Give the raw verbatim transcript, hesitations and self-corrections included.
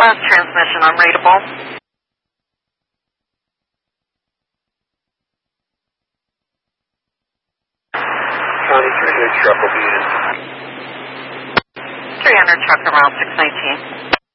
Last transmission unreadable. County three hundred truck will be in. three hundred truck around six nineteen.